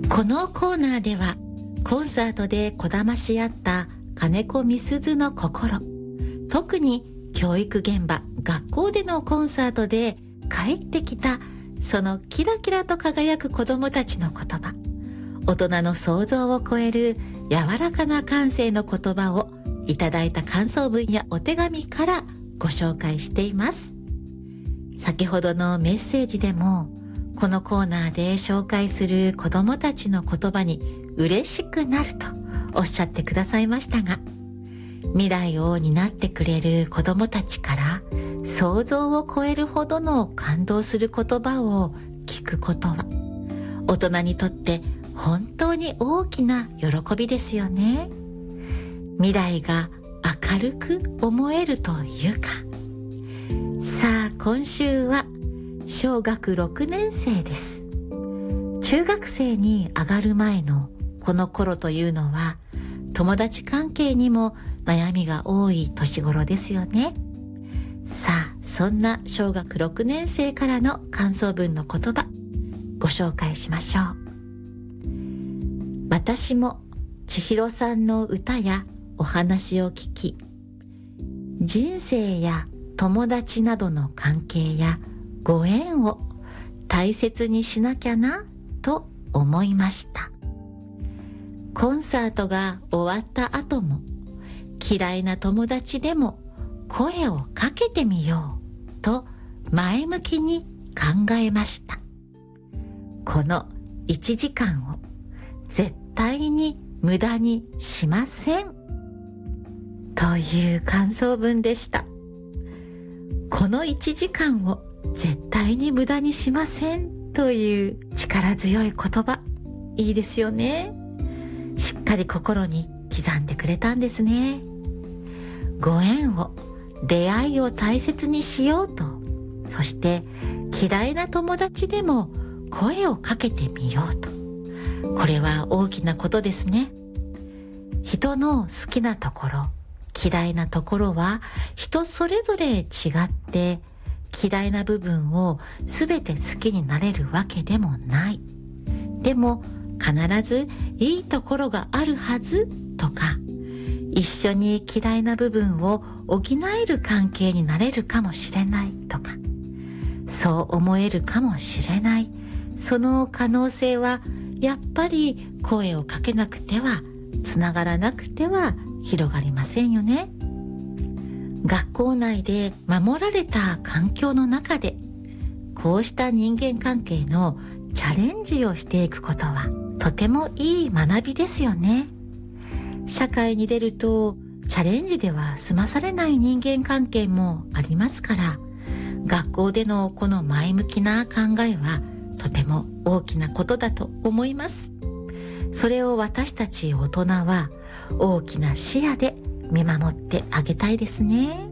このコーナーではコンサートでこだまし合った金子みすずの心、特に教育現場、学校でのコンサートで帰ってきたそのキラキラと輝く子どもたちの言葉、大人の想像を超える柔らかな感性の言葉をいただいた感想文やお手紙からご紹介しています。先ほどのメッセージでもこのコーナーで紹介する子どもたちの言葉に嬉しくなるとおっしゃってくださいましたが、未来を担ってくれる子どもたちから想像を超えるほどの感動する言葉を聞くことは大人にとって本当に大きな喜びですよね。未来が明るく思えるというか。さあ、今週は小学6年生です。中学生に上がる前のこの頃というのは友達関係にも悩みが多い年頃ですよね。さあ、そんな小学6年生からの感想文の言葉ご紹介しましょう。私も千尋さんの歌やお話を聞き、人生や友達などの関係やご縁を大切にしなきゃなと思いました。コンサートが終わった後も嫌いな友達でも声をかけてみようと前向きに考えました。この1時間を絶対に無駄にしませんという感想文でした。この1時間を絶対に無駄にしませんという力強い言葉、いいですよね。しっかり心に刻んでくれたんですね。ご縁を、出会いを大切にしようと、そして嫌いな友達でも声をかけてみようと。これは大きなことですね。人の好きなところ、嫌いなところは人それぞれ違って、嫌いな部分を全て好きになれるわけでもない。でも必ずいいところがあるはずとか、一緒に嫌いな部分を補える関係になれるかもしれないとか、そう思えるかもしれない。その可能性はやっぱり声をかけなくては、つながらなくては広がりませんよね。学校内で守られた環境の中でこうした人間関係のチャレンジをしていくことはとてもいい学びですよね。社会に出るとチャレンジでは済まされない人間関係もありますから、学校でのこの前向きな考えはとても大きなことだと思います。それを私たち大人は大きな視野で見守ってあげたいですね。